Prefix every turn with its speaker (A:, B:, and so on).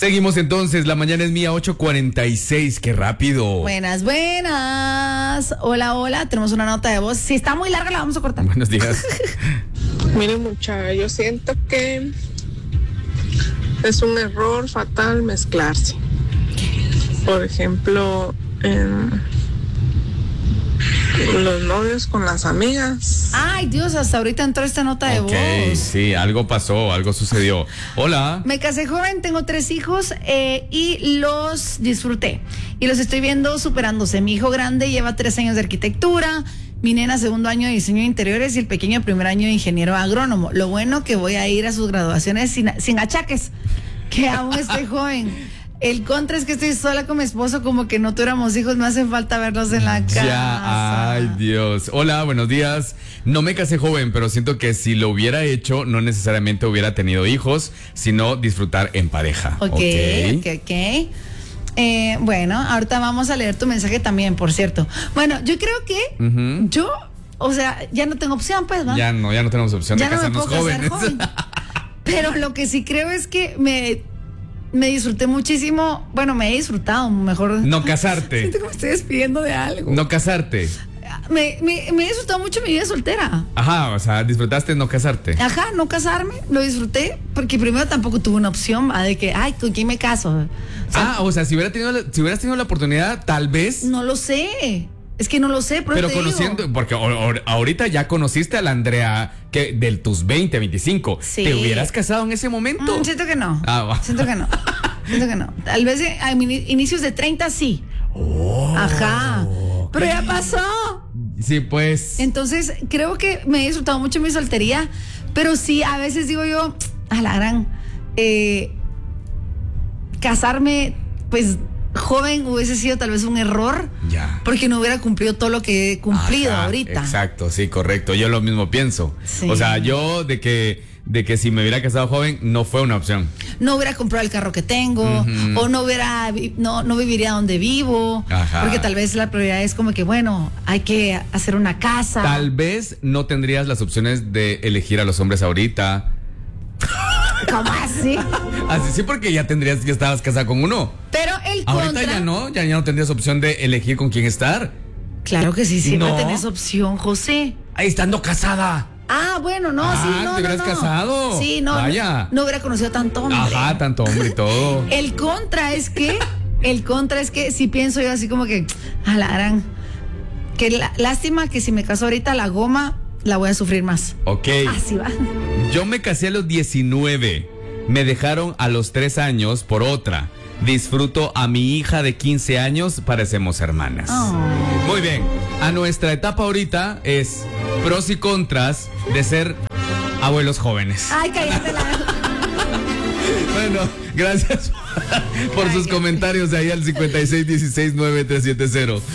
A: Seguimos entonces, la mañana es mía, 8:46, qué rápido.
B: Buenas. Hola, tenemos una nota de voz. Si está muy larga la vamos a cortar.
A: Buenos días.
C: Miren, muchachos, yo siento que es un error fatal mezclarse. Por ejemplo, los novios con las amigas.
B: Ay, Dios, hasta ahorita entró esta nota de voz.
A: Sí, algo pasó, algo sucedió. Hola.
B: Me casé joven, tengo 3 hijos y los disfruté. Y los estoy viendo superándose. Mi hijo grande lleva 3 años de arquitectura, mi nena 2º año de diseño de interiores y el pequeño 1er año de ingeniero agrónomo. Lo bueno que voy a ir a sus graduaciones sin achaques, que aún estoy joven. El contra es que estoy sola con mi esposo, como que no tuviéramos hijos, me hace falta verlos en la casa.
A: Ya, ay Dios. Hola, buenos días. No me casé joven, pero siento que si lo hubiera hecho, no necesariamente hubiera tenido hijos, sino disfrutar en pareja.
B: Ok. Bueno, ahorita vamos a leer tu mensaje también, por cierto. Bueno, yo creo que ya no tengo opción, pues, ¿no?
A: Ya no tenemos opción de casarnos jóvenes.
B: Joven. Pero lo que sí creo es que me disfruté muchísimo. Bueno, me he disfrutado mejor.
A: No casarte.
B: Siento que me estoy despidiendo de algo.
A: No casarte.
B: Me he disfrutado mucho mi vida soltera.
A: Ajá, o sea, disfrutaste no casarte.
B: Ajá, no casarme, lo disfruté, porque primero tampoco tuve una opción de que, ay, ¿con quién me caso?
A: O sea, si hubieras tenido la oportunidad, tal vez.
B: No lo sé. Es que no lo sé,
A: pero conociendo, porque ahorita ya conociste a la Andrea que de tus 20, 25. Sí. ¿Te hubieras casado en ese momento?
B: Siento que no. Siento que no. Tal vez a inicios de 30 sí. Ajá. Pero ya pasó.
A: Sí, pues.
B: Entonces, creo que me he disfrutado mucho mi soltería, pero sí, a veces digo yo, a la gran, casarme, pues, joven hubiese sido tal vez un error.
A: Ya.
B: Porque no hubiera cumplido todo lo que he cumplido ahorita.
A: Exacto, sí, correcto. Yo lo mismo pienso. Sí. O sea, yo de que si me hubiera casado joven no fue una opción.
B: No hubiera comprado el carro que tengo, o no viviría donde vivo. Ajá. Porque tal vez la prioridad es como que, bueno, hay que hacer una casa.
A: Tal vez no tendrías las opciones de elegir a los hombres ahorita.
B: ¿Cómo así?
A: Así sí, porque ya estabas casada con uno.
B: Pero el contra.
A: Ahorita ya no tendrías opción de elegir con quién estar.
B: Claro que sí, siempre tenés opción, José.
A: Ahí estando casada.
B: Bueno,
A: ¿Te hubieras casado?
B: Sí, no.
A: Vaya.
B: No hubiera conocido tanto hombre.
A: Ajá, tanto hombre y todo.
B: El contra es que si pienso yo así como que, a la gran, que lástima que si me caso ahorita la goma la voy a sufrir más.
A: Ok.
B: Así va.
A: Yo me casé a los 19. Me dejaron a los 3 años por otra. Disfruto a mi hija de 15 años, parecemos hermanas. Oh. Muy bien, a nuestra etapa ahorita es pros y contras de ser abuelos jóvenes.
B: Ay, cállate la...
A: Bueno, gracias por sus comentarios de ahí al 56169370.